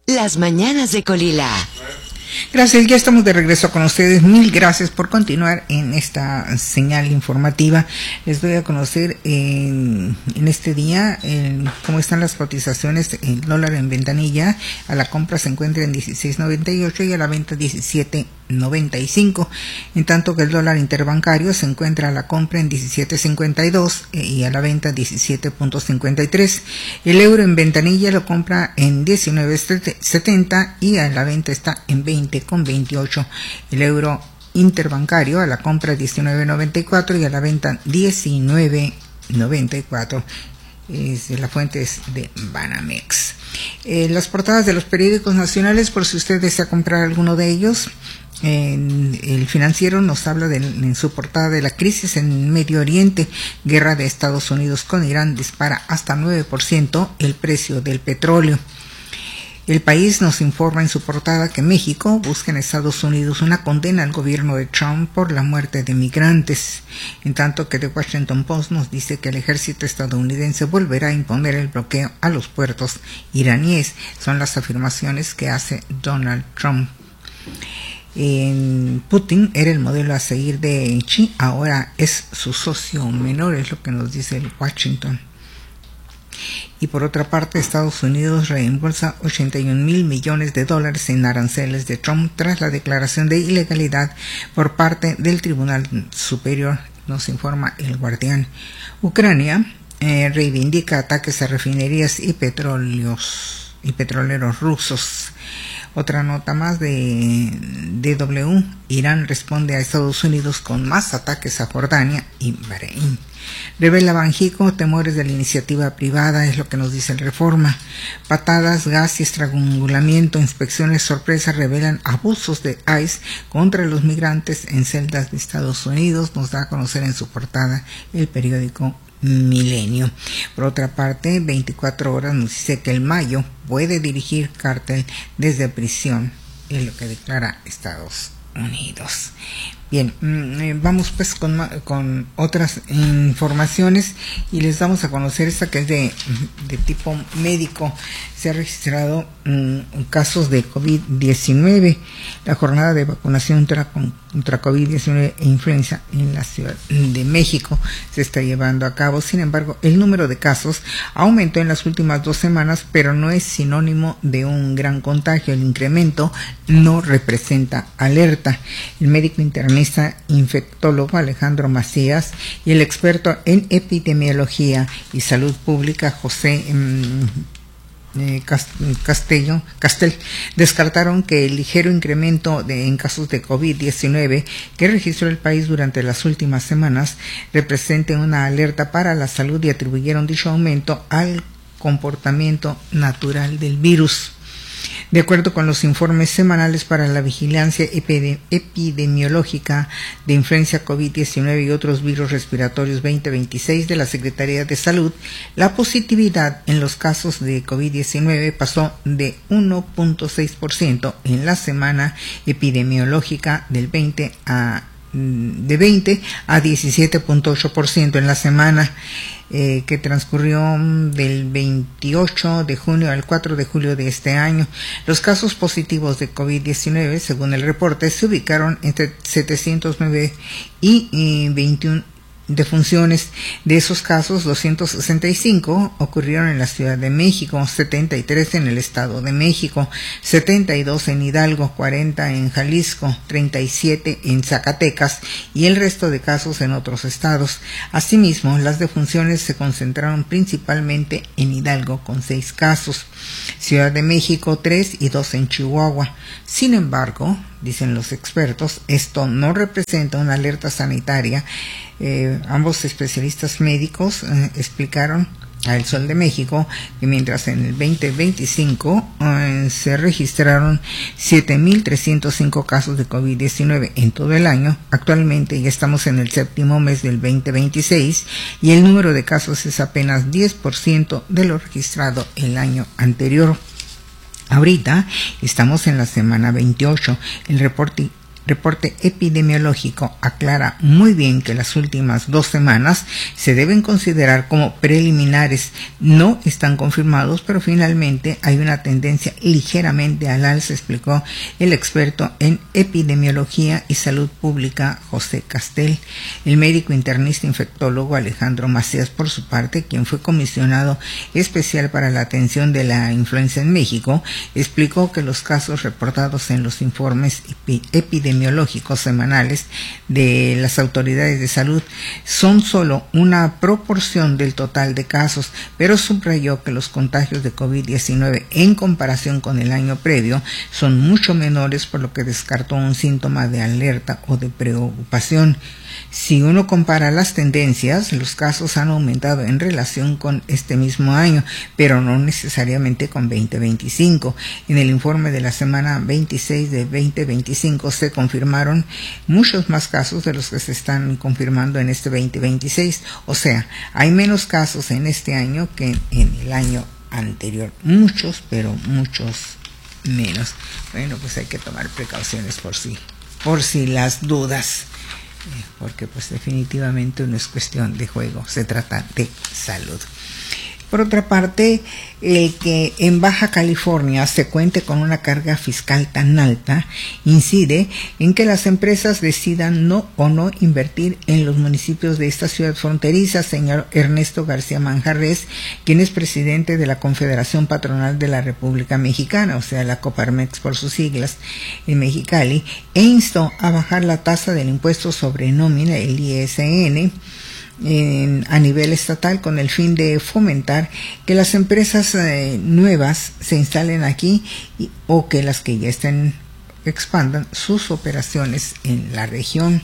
Las mañanas de Colila. Gracias, ya estamos de regreso con ustedes. Mil gracias por continuar en esta señal informativa. Les doy a conocer en este día cómo están las cotizaciones. El dólar en ventanilla a la compra se encuentra en 16.98 y a la venta 17.95. En tanto que el dólar interbancario se encuentra a la compra en 17.52 y a la venta 17.53. El euro en ventanilla lo compra en 19.70 y a la venta está en 20.28. El euro interbancario a la compra 19.94 y a la venta 19.94. La fuente es de Banamex. Las portadas de los periódicos nacionales, por si usted desea comprar alguno de ellos. El Financiero nos habla en su portada de la crisis en Medio Oriente. Guerra de Estados Unidos con Irán dispara hasta 9% el precio del petróleo. El País nos informa en su portada que México busca en Estados Unidos una condena al gobierno de Trump por la muerte de migrantes. En tanto que The Washington Post nos dice que el ejército estadounidense volverá a imponer el bloqueo a los puertos iraníes. Son las afirmaciones que hace Donald Trump. Putin era el modelo a seguir de Xi, ahora es su socio menor, es lo que nos dice el Washington. Y por otra parte, Estados Unidos reembolsa 81.000 millones de dólares en aranceles de Trump tras la declaración de ilegalidad por parte del Tribunal Superior, nos informa El Guardián. Ucrania reivindica ataques a refinerías y petroleros rusos. Otra nota más de DW. Irán responde a Estados Unidos con más ataques a Jordania y Bahrein. Revela Banjico temores de la iniciativa privada, es lo que nos dice el Reforma. Patadas, gas y estrangulamiento, inspecciones sorpresa revelan abusos de ICE contra los migrantes en celdas de Estados Unidos, nos da a conocer en su portada el periódico Milenio. Por otra parte, 24 horas nos dice que el Mayo puede dirigir cártel desde prisión, es lo que declara Estados Unidos. Bien, vamos pues con otras informaciones y les damos a conocer esta que es de tipo médico. Se ha registrado casos de COVID-19. La jornada de vacunación contra COVID-19 e influenza en la Ciudad de México se está llevando a cabo. Sin embargo, el número de casos aumentó en las últimas 2 semanas, pero no es sinónimo de un gran contagio. El incremento no representa alerta. El médico internista infectólogo Alejandro Macías y el experto en epidemiología y salud pública José Castel descartaron que el ligero incremento en casos de COVID-19 que registró el país durante las últimas semanas represente una alerta para la salud y atribuyeron dicho aumento al comportamiento natural del virus. De acuerdo con los informes semanales para la vigilancia epidemiológica de influenza COVID-19 y otros virus respiratorios 2026 de la Secretaría de Salud, la positividad en los casos de COVID-19 pasó de 1.6% en la semana epidemiológica de 20 a 17.8% en la semana que transcurrió del 28 de junio al 4 de julio de este año. Los casos positivos de COVID-19, según el reporte, se ubicaron entre 709 y 21 defunciones. De esos casos, 265 ocurrieron en la Ciudad de México, 73 en el Estado de México, 72 en Hidalgo, 40 en Jalisco, 37 en Zacatecas y el resto de casos en otros estados. Asimismo, las defunciones se concentraron principalmente en Hidalgo con 6 casos, Ciudad de México 3 y 2 en Chihuahua. Sin embargo, dicen los expertos, esto no representa una alerta sanitaria. Ambos especialistas médicos explicaron a El Sol de México que mientras en el 2025 se registraron 7.305 casos de COVID-19 en todo el año, actualmente ya estamos en el 7º mes del 2026 y el número de casos es apenas 10% de lo registrado el año anterior. Ahorita estamos en la semana 28. El reporte reporte epidemiológico aclara muy bien que las últimas 2 semanas se deben considerar como preliminares. No están confirmados, pero finalmente hay una tendencia ligeramente al alza, explicó el experto en epidemiología y salud pública José Castel. El médico internista infectólogo Alejandro Macías, por su parte, quien fue comisionado especial para la atención de la influenza en México, explicó que los casos reportados en los informes epidemiológicos semanales de las autoridades de salud son solo una proporción del total de casos, pero subrayó que los contagios de COVID-19 en comparación con el año previo son mucho menores, por lo que descartó un síntoma de alerta o de preocupación. Si uno compara las tendencias, los casos han aumentado en relación con este mismo año, pero no necesariamente con 2025. En el informe de la semana 26 de 2025 se confirmaron muchos más casos de los que se están confirmando en este 2026. O sea, hay menos casos en este año que en el año anterior. Muchos, pero muchos menos. Bueno, pues hay que tomar precauciones por si las dudas. Porque pues definitivamente no es cuestión de juego, se trata de salud. Por otra parte, el que en Baja California se cuente con una carga fiscal tan alta incide en que las empresas decidan no invertir en los municipios de esta ciudad fronteriza, señor Ernesto García Manjarres, quien es presidente de la Confederación Patronal de la República Mexicana, o sea, la Coparmex por sus siglas, en Mexicali, e instó a bajar la tasa del impuesto sobre nómina, el ISN, a nivel estatal, con el fin de fomentar que las empresas nuevas se instalen aquí o que las que ya estén expandan sus operaciones en la región.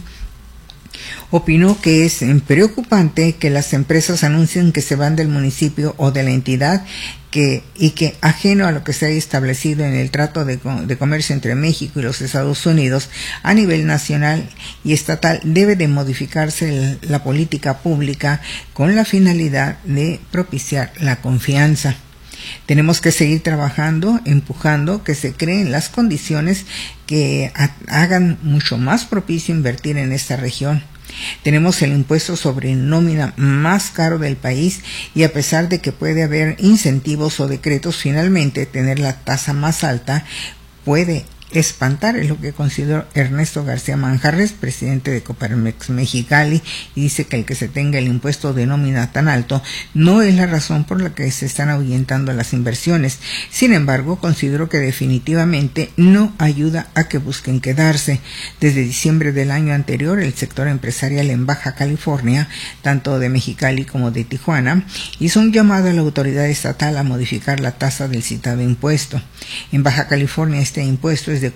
Opinó que es preocupante que las empresas anuncien que se van del municipio o de la entidad y que, ajeno a lo que se haya establecido en el trato de comercio entre México y los Estados Unidos a nivel nacional y estatal, debe de modificarse la política pública con la finalidad de propiciar la confianza. Tenemos que seguir trabajando, empujando que se creen las condiciones que hagan mucho más propicio invertir en esta región. Tenemos el impuesto sobre nómina más caro del país y a pesar de que puede haber incentivos o decretos, finalmente tener la tasa más alta puede espantar, es lo que consideró Ernesto García Manjarres, presidente de Coparmex Mexicali, y dice que el que se tenga el impuesto de nómina tan alto no es la razón por la que se están ahuyentando las inversiones. Sin embargo, consideró que definitivamente no ayuda a que busquen quedarse. Desde diciembre del año anterior, el sector empresarial en Baja California, tanto de Mexicali como de Tijuana, hizo un llamado a la autoridad estatal a modificar la tasa del citado impuesto. En Baja California este impuesto es de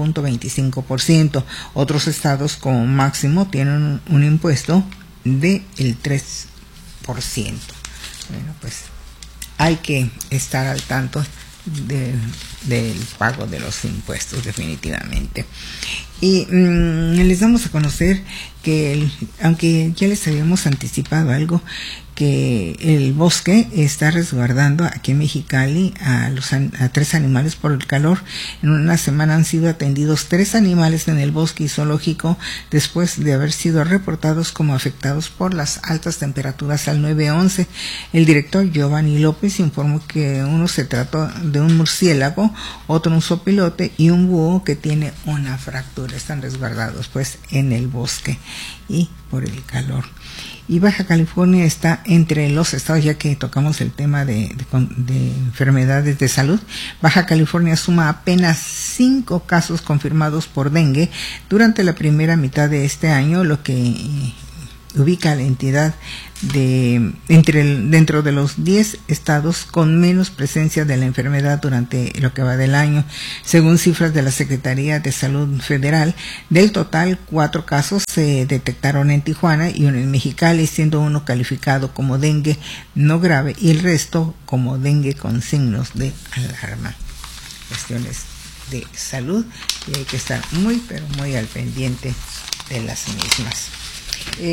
4.25%. Otros estados como máximo tienen un impuesto del 3%. Bueno, pues hay que estar al tanto del pago de los impuestos definitivamente. Y les damos a conocer que aunque ya les habíamos anticipado algo, que el bosque está resguardando aquí en Mexicali a 3 animales por el calor. En una semana han sido atendidos 3 animales en el bosque y zoológico después de haber sido reportados como afectados por las altas temperaturas al 911. El director Giovanni López informó que uno se trató de un murciélago, otro un zopilote y un búho que tiene una fractura. Están resguardados pues en el bosque y por el calor. Y Baja California está entre los estados, ya que tocamos el tema de enfermedades de salud. Baja California suma apenas 5 casos confirmados por dengue durante la primera mitad de este año, lo que ubica a la entidad dentro de los 10 estados con menos presencia de la enfermedad durante lo que va del año. Según cifras de la Secretaría de Salud Federal, del total 4 casos se detectaron en Tijuana y uno en Mexicali, siendo uno calificado como dengue no grave y el resto como dengue con signos de alarma. Cuestiones de salud y hay que estar muy pero muy al pendiente de las mismas.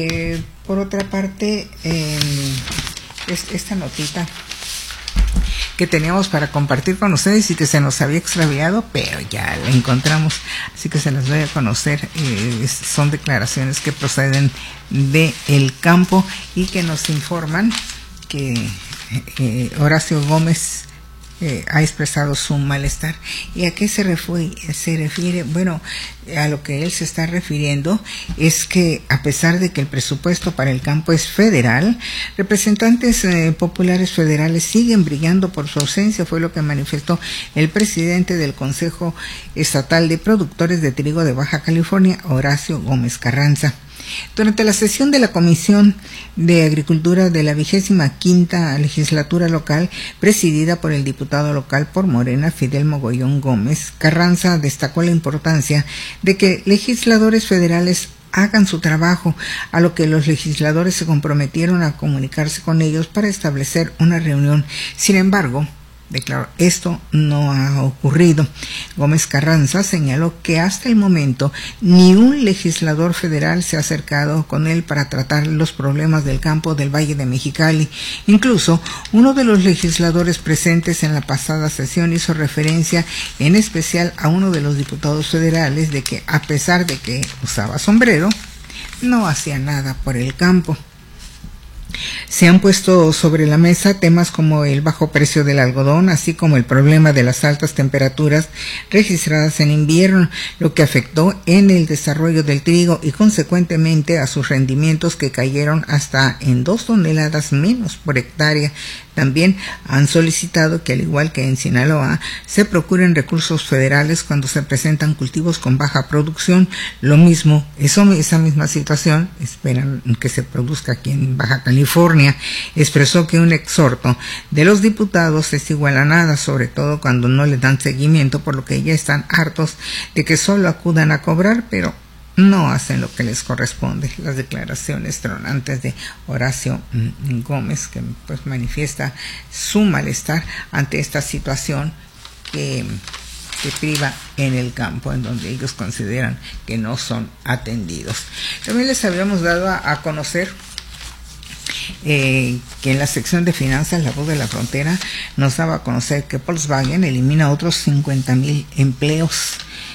Por otra parte, esta notita que teníamos para compartir con ustedes y que se nos había extraviado, pero ya la encontramos, así que se las voy a conocer. Son declaraciones que proceden de el campo y que nos informan que Horacio Gómez ha expresado su malestar. ¿Y a qué se refiere? Bueno, a lo que él se está refiriendo es que a pesar de que el presupuesto para el campo es federal, representantes populares federales siguen brillando por su ausencia, fue lo que manifestó el presidente del Consejo Estatal de Productores de Trigo de Baja California, Horacio Gómez Carranza. Durante la sesión de la Comisión de Agricultura de la 25ª legislatura local, presidida por el diputado local por Morena, Fidel Mogollón Gómez, Carranza destacó la importancia de que legisladores federales hagan su trabajo, a lo que los legisladores se comprometieron a comunicarse con ellos para establecer una reunión. Sin embargo, declaró, esto no ha ocurrido. Gómez Carranza señaló que hasta el momento ni un legislador federal se ha acercado con él para tratar los problemas del campo del Valle de Mexicali. Incluso uno de los legisladores presentes en la pasada sesión hizo referencia en especial a uno de los diputados federales de que a pesar de que usaba sombrero, no hacía nada por el campo. Se han puesto sobre la mesa temas como el bajo precio del algodón, así como el problema de las altas temperaturas registradas en invierno, lo que afectó en el desarrollo del trigo y consecuentemente a sus rendimientos que cayeron hasta en 2 toneladas menos por hectárea. También han solicitado que, al igual que en Sinaloa, se procuren recursos federales cuando se presentan cultivos con baja producción. Lo mismo, esa misma situación esperan que se produzca aquí en Baja California. Expresó que un exhorto de los diputados es igual a nada, sobre todo cuando no le dan seguimiento, por lo que ya están hartos de que solo acudan a cobrar, pero no hacen lo que les corresponde. Las declaraciones tronantes de Horacio Gómez, que pues manifiesta su malestar ante esta situación que priva en el campo, en donde ellos consideran que no son atendidos. También les habíamos dado a conocer que en la sección de finanzas, La Voz de la Frontera nos daba a conocer que Volkswagen elimina otros 50,000 empleos.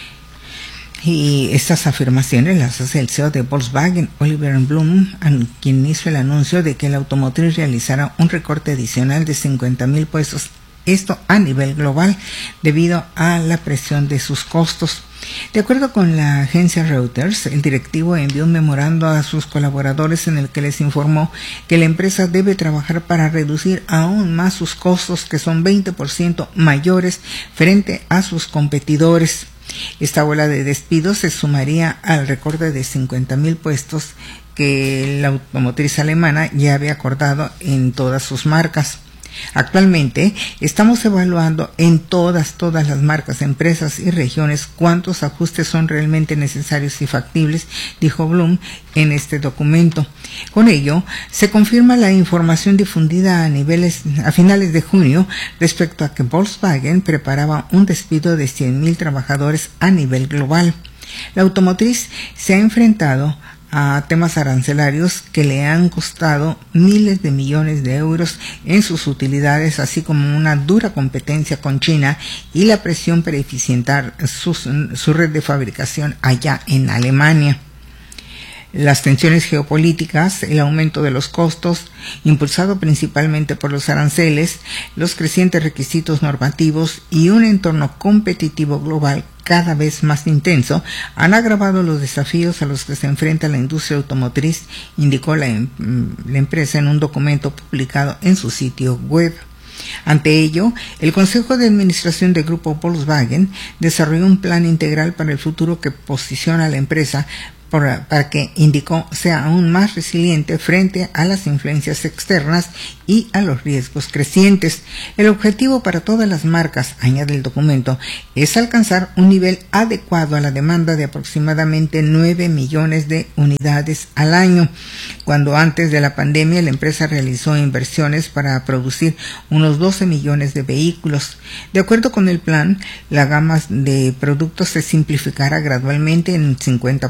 Y estas afirmaciones las hace el CEO de Volkswagen, Oliver Blume, quien hizo el anuncio de que la automotriz realizará un recorte adicional de 50,000 puestos, esto a nivel global, debido a la presión de sus costos. De acuerdo con la agencia Reuters, el directivo envió un memorando a sus colaboradores en el que les informó que la empresa debe trabajar para reducir aún más sus costos, que son 20% mayores frente a sus competidores. Esta ola de despidos se sumaría al recorte de 50,000 puestos que la automotriz alemana ya había acordado en todas sus marcas. Actualmente estamos evaluando en todas las marcas, empresas y regiones cuántos ajustes son realmente necesarios y factibles, dijo Blum en este documento. Con ello, se confirma la información difundida a finales de junio respecto a que Volkswagen preparaba un despido de 100,000 trabajadores a nivel global. La automotriz se ha enfrentado a temas arancelarios que le han costado miles de millones de euros en sus utilidades, así como una dura competencia con China y la presión para eficientar su red de fabricación allá en Alemania. Las tensiones geopolíticas, el aumento de los costos, impulsado principalmente por los aranceles, los crecientes requisitos normativos y un entorno competitivo global cada vez más intenso, han agravado los desafíos a los que se enfrenta la industria automotriz, indicó la empresa en un documento publicado en su sitio web. Ante ello, el Consejo de Administración del Grupo Volkswagen desarrolló un plan integral para el futuro que posiciona a la empresa para que, indicó, sea aún más resiliente frente a las influencias externas y a los riesgos crecientes. El objetivo para todas las marcas, añade el documento, es alcanzar un nivel adecuado a la demanda de aproximadamente 9 millones de unidades al año, cuando antes de la pandemia la empresa realizó inversiones para producir unos 12 millones de vehículos. De acuerdo con el plan, la gama de productos se simplificará gradualmente en 50% y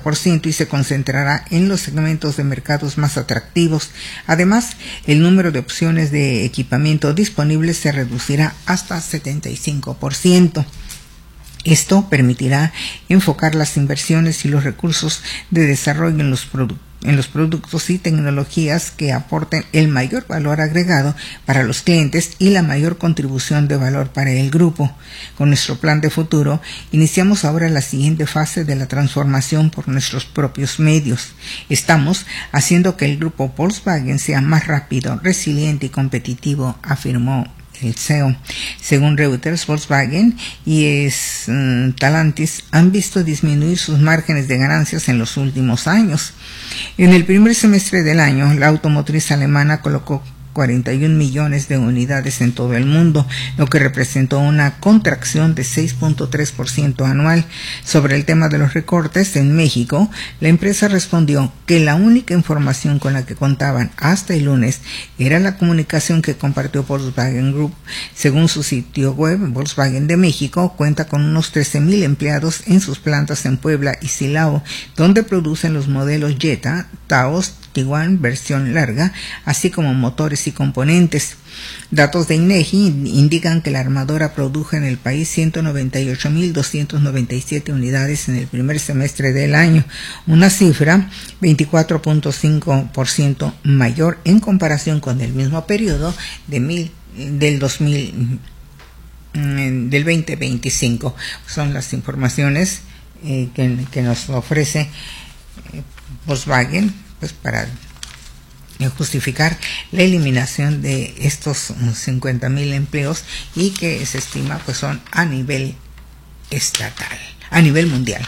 y se concentrará en los segmentos de mercados más atractivos. Además, el número de opciones de equipamiento disponibles se reducirá hasta 75%. Esto permitirá enfocar las inversiones y los recursos de desarrollo en los productos y tecnologías que aporten el mayor valor agregado para los clientes y la mayor contribución de valor para el grupo. Con nuestro plan de futuro, iniciamos ahora la siguiente fase de la transformación por nuestros propios medios. Estamos haciendo que el grupo Volkswagen sea más rápido, resiliente y competitivo, afirmó el CEO. Según Reuters, Volkswagen y Stellantis han visto disminuir sus márgenes de ganancias en los últimos años. En el primer semestre del año, la automotriz alemana colocó 41 millones de unidades en todo el mundo, lo que representó una contracción de 6.3% anual. Sobre el tema de los recortes en México, la empresa respondió que la única información con la que contaban hasta el lunes era la comunicación que compartió Volkswagen Group. Según su sitio web, Volkswagen de México cuenta con unos 13,000 empleados en sus plantas en Puebla y Silao, donde producen los modelos Jetta, Taos, Tiguan versión larga, así como motores y componentes. Datos de INEGI indican que la armadora produjo en el país 198,297 unidades en el primer semestre del año, una cifra 24.5% mayor en comparación con el mismo periodo del 2025. Son las informaciones que nos ofrece Volkswagen, pues para justificar la eliminación de estos 50,000 empleos, y que se estima pues son a nivel estatal, a nivel mundial.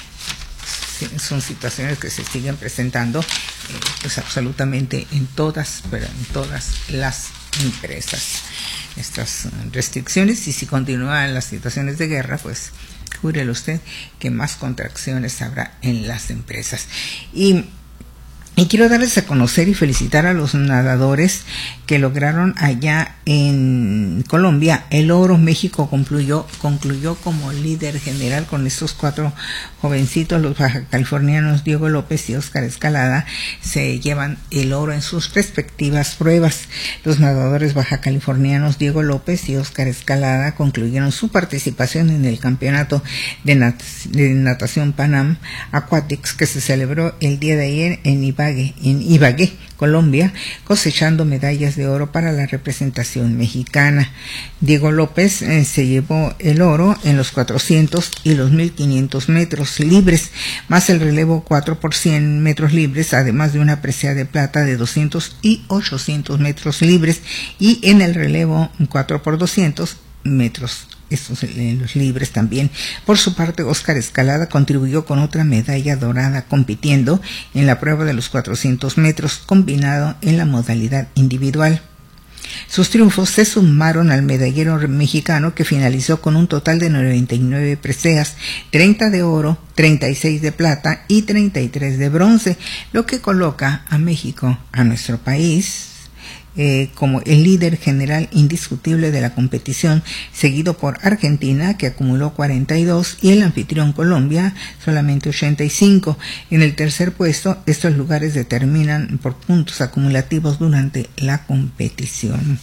Son situaciones que se siguen presentando pues absolutamente en todas las empresas, estas restricciones, y si continúan las situaciones de guerra, pues júrele usted que más contracciones habrá en las empresas. Y quiero darles a conocer y felicitar a los nadadores que lograron allá en Colombia el oro. México concluyó como líder general con estos 4 jovencitos. Los bajacalifornianos Diego López y Óscar Escalada se llevan el oro en sus respectivas pruebas. Los nadadores bajacalifornianos Diego López y Óscar Escalada concluyeron su participación en el campeonato de natación Pan Am Aquatics, que se celebró el día de ayer en Ibagué, Colombia, cosechando medallas de oro para la representación mexicana. Diego López se llevó el oro en los 400 y los 1500 metros libres, más el relevo 4 por 100 metros libres, además de una presea de plata de 200 y 800 metros libres, y en el relevo 4 por 200 metros. Estos en los libres también. Por su parte, Óscar Escalada contribuyó con otra medalla dorada, compitiendo en la prueba de los 400 metros combinado en la modalidad individual. Sus triunfos se sumaron al medallero mexicano, que finalizó con un total de 99 preseas, 30 de oro, 36 de plata y 33 de bronce, lo que coloca a México, a nuestro país, como el líder general indiscutible de la competición, seguido por Argentina, que acumuló 42, y el anfitrión Colombia solamente 85. En el tercer puesto, estos lugares determinan por puntos acumulativos durante la competición.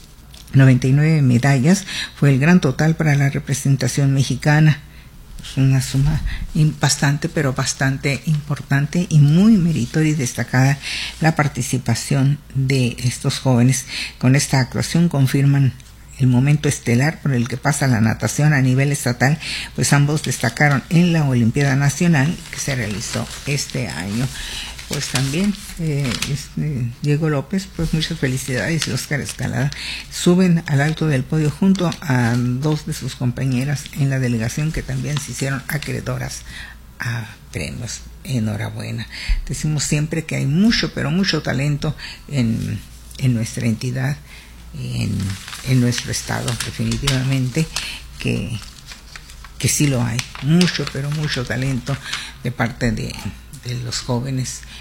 99 medallas fue el gran total para la representación mexicana. Una suma bastante importante y muy meritoria y destacada la participación de estos jóvenes. Con esta actuación confirman el momento estelar por el que pasa la natación a nivel estatal, pues ambos destacaron en la Olimpiada Nacional que se realizó este año. Pues también Diego López, pues muchas felicidades, y Óscar Escalada suben al alto del podio junto a 2 de sus compañeras en la delegación, que también se hicieron acreedoras a premios. Enhorabuena. Decimos siempre que hay mucho, pero mucho talento en nuestra entidad, en nuestro estado, definitivamente que sí lo hay, mucho, pero mucho talento de parte de los jóvenes